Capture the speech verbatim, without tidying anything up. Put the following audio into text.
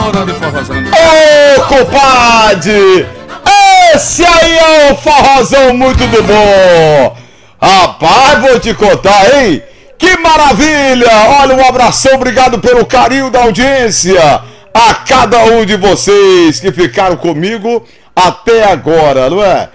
Ô, compadre! Esse aí é o forrozão muito do bom! Rapaz, vou te contar, hein? Que maravilha! Olha, um abração, obrigado pelo carinho da audiência a cada um de vocês que ficaram comigo até agora, não é?